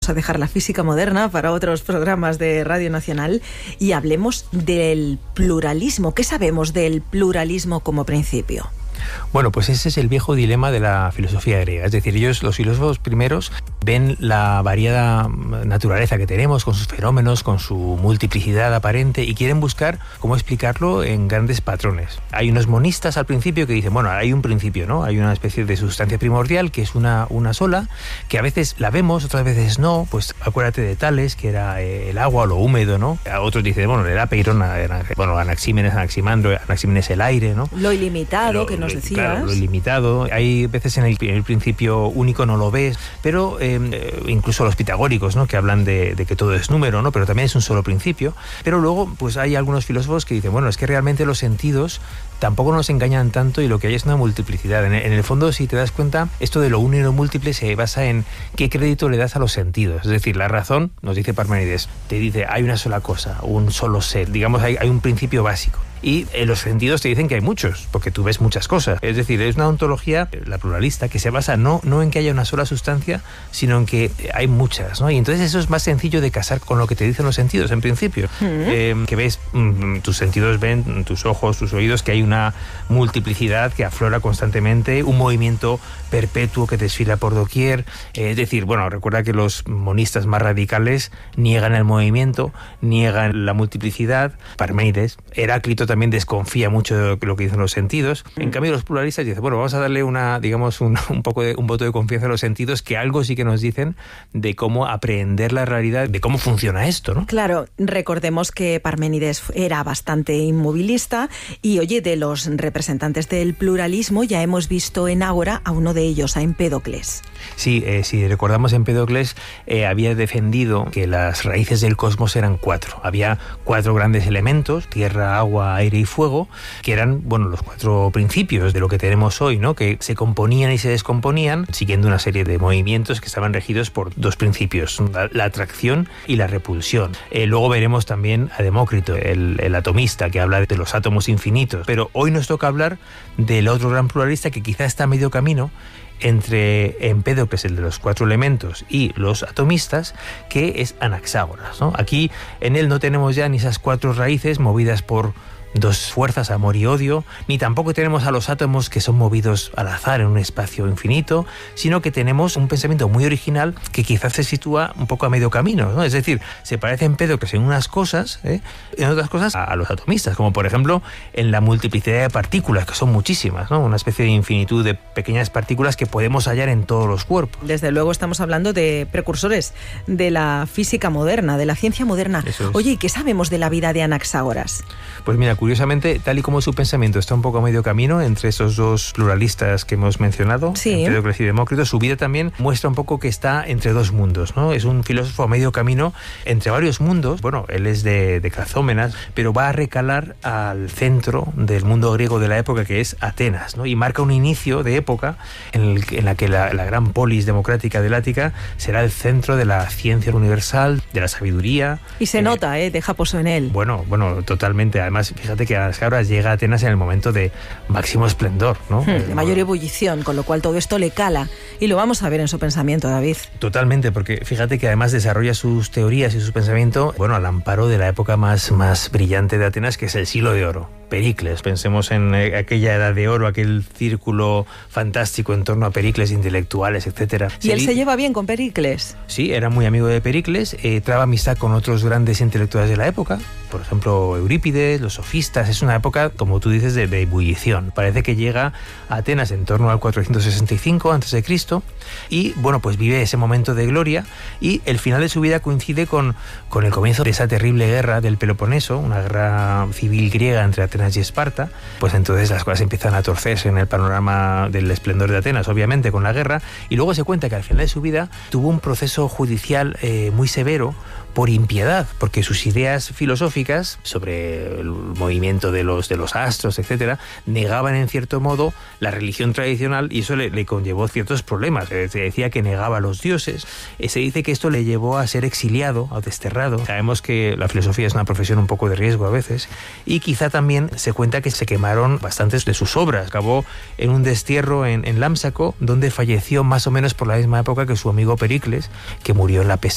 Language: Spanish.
vamos a dejar la física moderna para otros programas de Radio Nacional y hablemos del pluralismo. ¿Qué sabemos del pluralismo como principio? Bueno, pues ese es el viejo dilema de la filosofía griega. Es decir, ellos, los filósofos primeros, ven la variada naturaleza que tenemos, con sus fenómenos, con su multiplicidad aparente, y quieren buscar cómo explicarlo en grandes patrones. Hay unos monistas al principio que dicen, bueno, hay un principio, ¿no? Hay una especie de sustancia primordial que es una sola, que a veces la vemos, otras veces no. Pues acuérdate de Tales, que era el agua o lo húmedo, ¿no? A otros dicen, bueno, el apeirón, Anaxímenes, Anaxímenes el aire, ¿no? Lo ilimitado, que nos decías. Claro, lo ilimitado. Hay veces en el principio único no lo ves, pero incluso los pitagóricos, ¿no? Que hablan de que todo es número, ¿no? Pero también es un solo principio. Pero luego, pues hay algunos filósofos que dicen, bueno, es que realmente los sentidos tampoco nos engañan tanto y lo que hay es una multiplicidad. En el fondo, si te das cuenta, esto de lo uno y lo múltiple se basa en qué crédito le das a los sentidos. Es decir, la razón, nos dice Parménides, te dice, hay una sola cosa, un solo ser. Digamos, hay un principio básico. Y los sentidos te dicen que hay muchos, porque tú ves muchas cosas. Es decir, es una ontología, la pluralista, que se basa no en que haya una sola sustancia, sino en que hay muchas, ¿no? Y entonces eso es más sencillo de casar con lo que te dicen los sentidos, en principio. Que ves, tus sentidos ven, tus ojos, tus oídos, que hay una multiplicidad que aflora constantemente, un movimiento perpetuo que desfila por doquier. Es decir, bueno, recuerda que los monistas más radicales niegan el movimiento, niegan la multiplicidad. Parménides, Heráclito también desconfía mucho de lo que dicen los sentidos. En cambio, los pluralistas dicen, bueno, vamos a darle un voto de confianza a los sentidos, que algo sí que nos dicen de cómo aprehender la realidad, de cómo funciona esto, ¿no? Claro, recordemos que Parménides era bastante inmovilista y, oye, de los representantes del pluralismo ya hemos visto en Ágora a uno de ellos, a Empédocles. Sí, si recordamos, Empédocles había defendido que las raíces del cosmos eran 4. Había 4 grandes elementos, tierra, agua, aire y fuego, que eran, bueno, los 4 principios de lo que tenemos hoy, ¿no? Que se componían y se descomponían siguiendo una serie de movimientos que estaban regidos por 2 principios, la atracción y la repulsión. Luego veremos también a Demócrito, el atomista, que habla de los átomos infinitos. Pero hoy nos toca hablar del otro gran pluralista que quizá está a medio camino entre Empédocles, el de los 4 elementos, y los atomistas, que es Anaxágoras, ¿no? Aquí en él no tenemos ya ni esas 4 raíces movidas por 2 fuerzas, amor y odio, ni tampoco tenemos a los átomos que son movidos al azar en un espacio infinito, sino que tenemos un pensamiento muy original que quizás se sitúa un poco a medio camino, ¿no? Es decir, se parece a Empédocles en unas cosas, en otras cosas a los atomistas, como por ejemplo en la multiplicidad de partículas, que son muchísimas, ¿no? Una especie de infinitud de pequeñas partículas que podemos hallar en todos los cuerpos. Desde luego estamos hablando de precursores de la física moderna, de la ciencia moderna. Oye, ¿y qué sabemos de la vida de Anaxágoras? Pues mira, curiosamente, tal y como su pensamiento está un poco a medio camino entre esos 2 pluralistas que hemos mencionado, sí, Empédocles y Demócrito, su vida también muestra un poco que está entre 2 mundos, ¿no? Es un filósofo a medio camino entre varios mundos. Bueno, él es de Clazómenas, pero va a recalar al centro del mundo griego de la época, que es Atenas, ¿no? Y marca un inicio de época en la que la gran polis democrática del Ática será el centro de la ciencia universal, de la sabiduría. Y se nota, deja pozo en él. Bueno, totalmente. Además, fíjate que Anaxágoras llega a Atenas en el momento de máximo esplendor, ¿no? De mayor ebullición, con lo cual todo esto le cala. Y lo vamos a ver en su pensamiento, David. Totalmente, porque fíjate que además desarrolla sus teorías y su pensamiento, bueno, al amparo de la época más brillante de Atenas, que es el siglo de oro. Pericles, pensemos en aquella edad de oro, aquel círculo fantástico en torno a Pericles, intelectuales, etcétera. ¿Y él se lleva bien con Pericles? Sí, era muy amigo de Pericles, traba amistad con otros grandes intelectuales de la época, por ejemplo Eurípides, los sofistas. Es una época, como tú dices, de ebullición. Parece que llega a Atenas en torno al 465 a.C. y, bueno, pues vive ese momento de gloria, y el final de su vida coincide con el comienzo de esa terrible guerra del Peloponeso, una guerra civil griega entre Atenas y Esparta. Pues entonces las cosas empiezan a torcerse en el panorama del esplendor de Atenas, obviamente con la guerra, y luego se cuenta que al final de su vida tuvo un proceso judicial muy severo por impiedad, porque sus ideas filosóficas sobre el movimiento de los astros, etcétera, negaban en cierto modo la religión tradicional, y eso le conllevó ciertos problemas. Se decía que negaba a los dioses. Se dice que esto le llevó a ser exiliado o desterrado. Sabemos que la filosofía es una profesión un poco de riesgo a veces, y quizá también se cuenta que se quemaron bastantes de sus obras. Acabó en un destierro en Lámsaco, donde falleció más o menos por la misma época que su amigo Pericles, que murió en la peste